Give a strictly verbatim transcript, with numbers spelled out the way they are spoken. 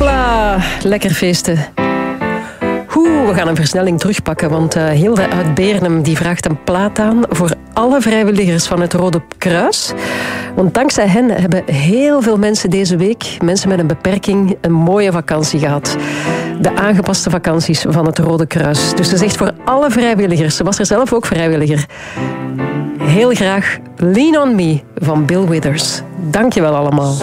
Hopla, lekker feesten. Oeh, we gaan een versnelling terugpakken, want uh, Hilde uit Beernem die vraagt een plaat aan voor alle vrijwilligers van het Rode Kruis. Want dankzij hen hebben heel veel mensen deze week, mensen met een beperking, een mooie vakantie gehad. De aangepaste vakanties van het Rode Kruis. Dus ze zegt voor alle vrijwilligers, ze was er zelf ook vrijwilliger, heel graag Lean on Me van Bill Withers. Dank je wel allemaal.